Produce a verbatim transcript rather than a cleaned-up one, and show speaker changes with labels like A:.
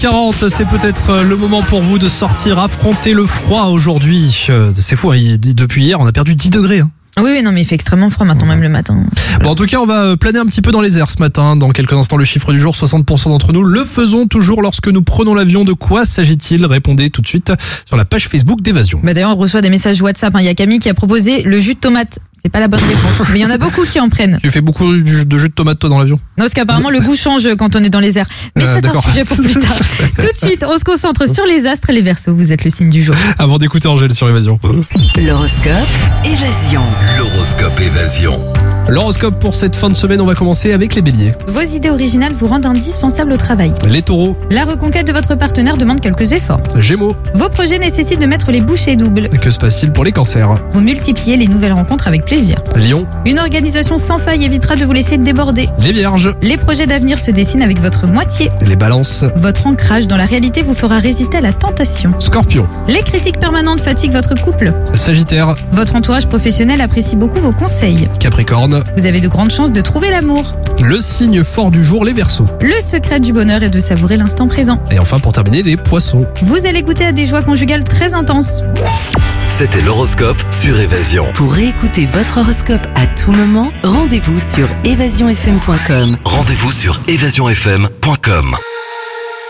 A: quarante, c'est peut-être le moment pour vous de sortir, affronter le froid aujourd'hui. C'est fou, hein, depuis hier, on a perdu dix degrés. Hein.
B: Oui, oui, non, mais il fait extrêmement froid maintenant, même le matin.
A: Bon, en tout cas, on va planer un petit peu dans les airs ce matin. Dans quelques instants, le chiffre du jour, soixante pour cent d'entre nous le faisons toujours lorsque nous prenons l'avion. De quoi s'agit-il? Répondez tout de suite sur la page Facebook d'Évasion.
B: Bah d'ailleurs, on reçoit des messages WhatsApp. Il y a Camille qui a proposé le jus de tomate. C'est pas la bonne réponse, mais il y en a beaucoup qui en prennent.
A: Tu fais beaucoup de jus de tomate toi dans l'avion?
B: Non, parce qu'apparemment le goût change quand on est dans les airs. Mais
A: euh,
B: c'est
A: d'accord.
B: un sujet pour plus tard. Tout de suite, on se concentre sur les astres et les Verseaux. Vous êtes le signe du jour.
A: Avant d'écouter Angèle sur Évasion.
C: L'horoscope Évasion.
D: L'horoscope Évasion.
A: L'horoscope pour cette fin de semaine, on va commencer avec les béliers.
B: Vos idées originales vous rendent indispensables au travail.
A: Les taureaux.
B: La reconquête de votre partenaire demande quelques efforts.
A: Gémeaux.
B: Vos projets nécessitent de mettre les bouchées doubles.
A: Que se passe-t-il pour les cancers?
B: Vous multipliez les nouvelles rencontres avec plaisir.
A: Lion.
B: Une organisation sans faille évitera de vous laisser déborder.
A: Les vierges.
B: Les projets d'avenir se dessinent avec votre moitié.
A: Les balances.
B: Votre ancrage dans la réalité vous fera résister à la tentation.
A: Scorpion.
B: Les critiques permanentes fatiguent votre couple.
A: Sagittaire.
B: Votre entourage professionnel apprécie beaucoup vos conseils.
A: Capricorne.
B: Vous avez de grandes chances de trouver l'amour.
A: Le signe fort du jour, les Verseaux.
B: Le secret du bonheur est de savourer l'instant présent.
A: Et enfin, pour terminer, les Poissons.
B: Vous allez goûter à des joies conjugales très intenses.
D: C'était l'horoscope sur Évasion.
C: Pour réécouter votre horoscope à tout moment, rendez-vous sur évasion f m point com.
D: Rendez-vous sur évasion f m point com.